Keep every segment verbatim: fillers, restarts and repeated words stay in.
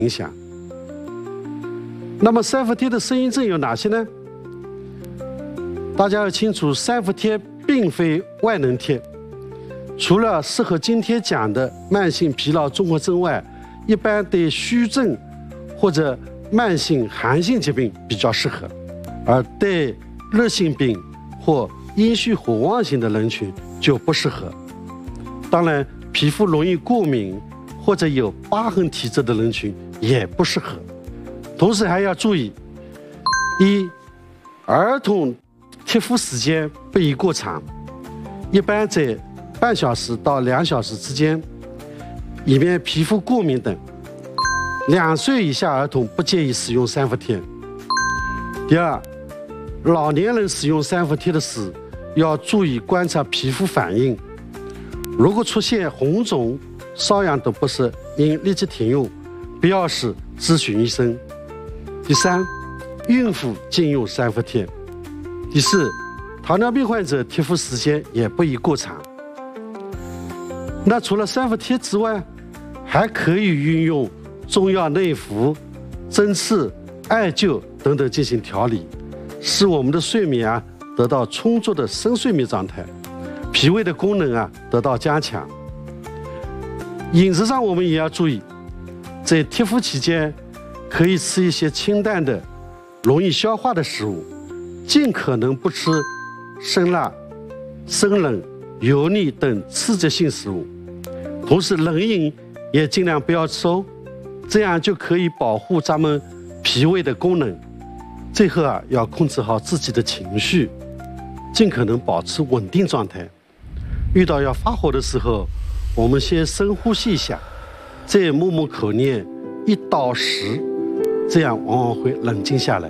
影响。那么三伏贴的适应症有哪些呢？大家要清楚，三伏贴并非万能贴，除了适合今天讲的慢性疲劳综合征外，一般对虚症或者慢性寒性疾病比较适合，而对热性病或阴虚火旺型的人群就不适合。当然，皮肤容易过敏或者有疤痕体质的人群也不适合。同时还要注意：一、儿童贴敷时间不宜过长，一般在半小时到两小时之间，以免皮肤过敏等。两岁以下儿童不建议使用三伏贴。第二，老年人使用三伏贴的时，要注意观察皮肤反应，如果出现红肿、瘙痒等不适，应立即停用，不要时咨询医生。第三，孕妇禁用三伏贴。第四，糖尿病患者贴敷时间也不宜过长。那除了三伏贴之外，还可以运用中药内服、针刺、艾灸等等进行调理，使我们的睡眠啊得到充足的深睡眠状态，脾胃的功能啊得到加强。饮食上我们也要注意，在贴敷期间可以吃一些清淡的、容易消化的食物，尽可能不吃生辣、生冷、油腻等刺激性食物。同时，冷饮也尽量不要吃哦，这样就可以保护咱们脾胃的功能。最后啊，要控制好自己的情绪，尽可能保持稳定状态。遇到要发火的时候，我们先深呼吸一下，再默默口念一到十，这样往往会冷静下来。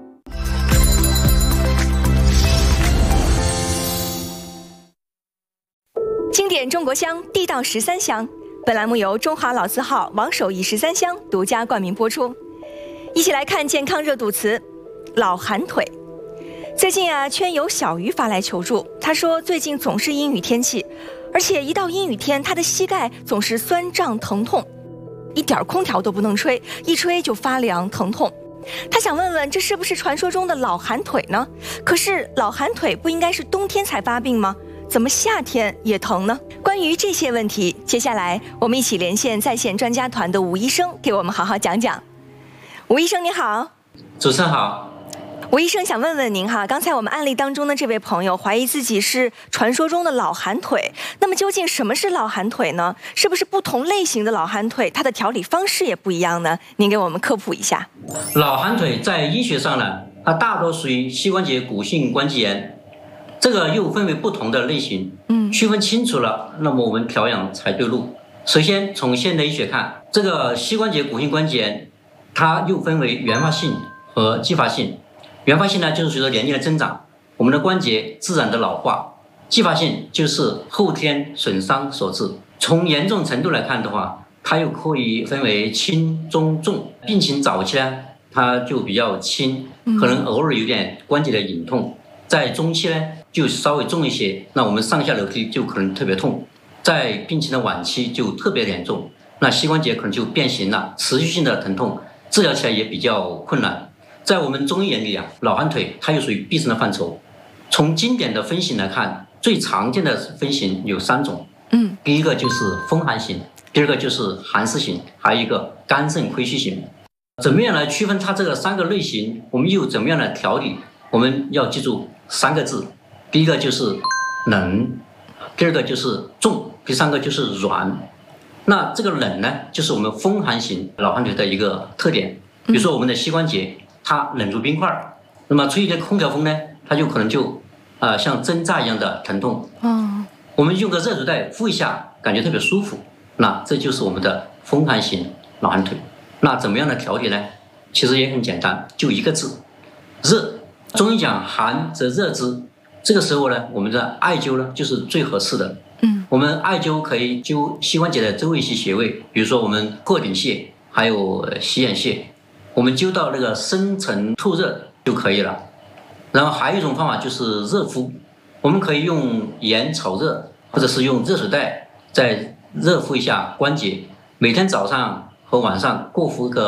经典中国香，地道十三香。本栏目由中华老字号王守义十三香独家冠名播出。一起来看健康热度词：老寒腿。最近啊，圈友小鱼发来求助，他说最近总是阴雨天气，而且一到阴雨天，他的膝盖总是酸胀疼痛，一点空调都不能吹，一吹就发凉疼痛。他想问问，这是不是传说中的老寒腿呢？可是老寒腿不应该是冬天才发病吗？怎么夏天也疼呢？关于这些问题，接下来我们一起连线在线专家团的吴医生，给我们好好讲讲。吴医生你好。 主持人好。 吴医生想问问您哈，刚才我们案例当中的这位朋友怀疑自己是传说中的老寒腿，那么究竟什么是老寒腿呢？是不是不同类型的老寒腿，它的调理方式也不一样呢？您给我们科普一下。 老寒腿在医学上呢，它大多属于膝关节骨性关节炎，这个又分为不同的类型，嗯，区分清楚了，那么我们调养才对路。首先从现代医学看，这个膝关节骨性关节炎，它又分为原发性和继发性。原发性呢，就是随着年龄的增长，我们的关节自然的老化；继发性就是后天损伤所致。从严重程度来看的话，它又可以分为轻、中、重。病情早期呢，它就比较轻，可能偶尔有点关节的隐痛；在中期呢，就稍微重一些，那我们上下楼梯就可能特别痛；在病情的晚期就特别严重，那膝关节可能就变形了，持续性的疼痛，治疗起来也比较困难。在我们中医眼里啊，老寒腿它又属于必胜的范畴。从经典的分型来看，最常见的分型有三种。嗯，第一个就是风寒型，第二个就是寒湿型，还有一个肝肾亏虚型。怎么样来区分它这个三个类型？我们又怎么样来调理？我们要记住三个字：第一个就是冷，第二个就是重，第三个就是软。那这个冷呢，就是我们风寒型老寒腿的一个特点。比如说我们的膝关节，它冷如冰块，那么吹一点空调风呢，它就可能就啊、呃、像针扎一样的疼痛。嗯，我们用个热水袋敷一下，感觉特别舒服。那这就是我们的风寒型老寒腿。那怎么样的调理呢？其实也很简单，就一个字：热。中医讲寒则热之，这个时候呢，我们的艾灸呢就是最合适的。嗯，我们艾灸可以灸膝关节的周围一些穴位，比如说我们过顶穴，还有膝眼穴。我们灸到那个深层透热就可以了。然后还有一种方法就是热敷，我们可以用盐炒热，或者是用热水袋再热敷一下关节。每天早上和晚上各敷个